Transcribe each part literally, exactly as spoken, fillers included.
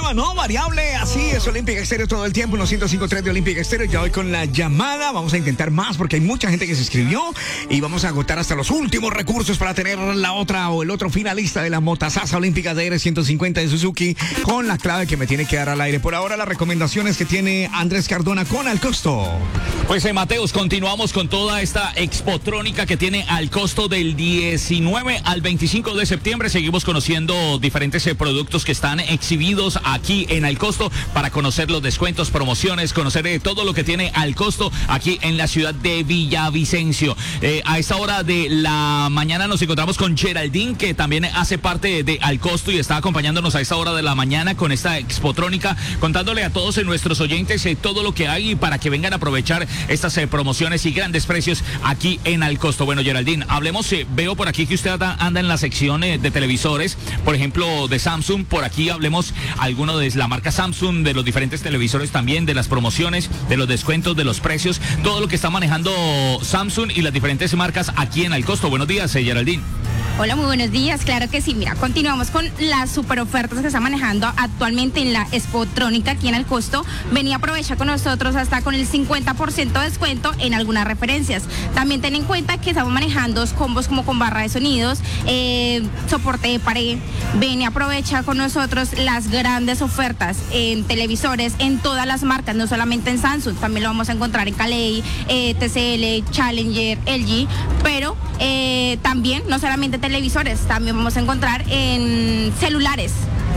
continua, ¿no? Variable, así es Olímpica Estéreo todo el tiempo, uno ciento cinco punto tres de Olímpica Estéreo. Ya hoy con la llamada vamos a intentar más porque hay mucha gente que se escribió y vamos a agotar hasta los últimos recursos para tener la otra o el otro finalista de la motazaza olímpica de R ciento cincuenta de Suzuki con la clave que me tiene que dar al aire. Por ahora las recomendaciones que tiene Andrés Cardona con Al Costo. Pues eh, Mateus, continuamos con toda esta expotrónica que tiene Al Costo del diecinueve al veinticinco de septiembre. Seguimos conociendo diferentes eh, productos que están exhibidos aquí en Al Costo para conocer los descuentos, promociones, conocer eh, todo lo que tiene Al Costo aquí en la ciudad de Villavicencio. Eh, a esta hora de la mañana nos encontramos con Geraldine, que también hace parte de Al Costo y está acompañándonos a esta hora de la mañana con esta expotrónica, contándole a todos eh, nuestros oyentes eh, todo lo que hay para que vengan a aprovechar estas eh, promociones y grandes precios aquí en Al Costo. Bueno, Geraldine, hablemos, eh, veo por aquí que usted anda en la sección eh, de televisores, por ejemplo, de Samsung. Por aquí hablemos alguno de la marca Samsung, de los diferentes televisores también, de las promociones, de los descuentos, de los precios, todo lo que está manejando Samsung y las diferentes marcas aquí en Al Costo. Buenos días, eh, Geraldine. Hola, muy buenos días. Claro que sí. Mira, continuamos con las super ofertas que está manejando actualmente en la Expotrónica aquí en Al Costo. Ven y aprovecha con nosotros hasta con el cincuenta por ciento de descuento en algunas referencias. También ten en cuenta que estamos manejando combos como con barra de sonidos, eh, soporte de pared. Ven y aprovecha con nosotros las grandes ofertas en televisores, en todas las marcas, no solamente en Samsung. También lo vamos a encontrar en Calei, eh, T C L, Challenger, L G, pero eh, también no solamente televisores, también vamos a encontrar en celulares.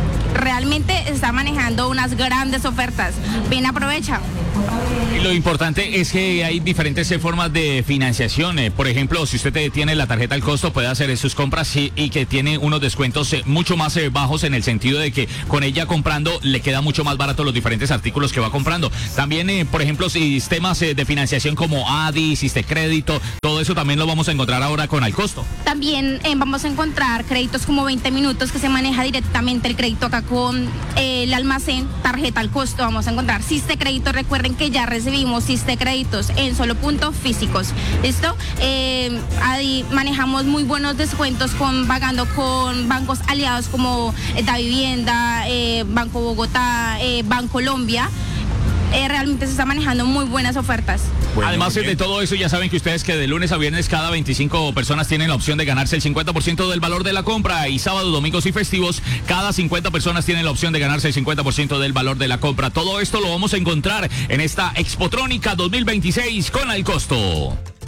Realmente está manejando unas grandes ofertas. Bien, aprovecha. Y lo importante es que hay diferentes eh, formas de financiación. Eh, por ejemplo, si usted eh, tiene la tarjeta Al Costo, puede hacer eh, sus compras y, y que tiene unos descuentos eh, mucho más eh, bajos, en el sentido de que con ella comprando le queda mucho más barato los diferentes artículos que va comprando. También, eh, por ejemplo, sistemas eh, de financiación como A D I, Sistecrédito, todo eso también lo vamos a encontrar ahora con Al Costo. También eh, vamos a encontrar créditos como veinte minutos, que se maneja directamente el crédito acá con eh, el almacén, tarjeta Al Costo. Vamos a encontrar Sistecrédito. Recuerden que ya recibimos Sistecréditos en solo puntos físicos. ¿Listo? Eh, ahí manejamos muy buenos descuentos con pagando con bancos aliados como eh, Da Vivienda, eh, Banco Bogotá, eh, Bancolombia. Eh, realmente se está manejando muy buenas ofertas. Bueno, además de todo eso, ya saben que ustedes que de lunes a viernes cada veinticinco personas tienen la opción de ganarse el cincuenta por ciento del valor de la compra, y sábados, domingos y festivos cada cincuenta personas tienen la opción de ganarse el cincuenta por ciento del valor de la compra. Todo esto lo vamos a encontrar en esta Expotrónica dos mil veintiséis con Al Costo.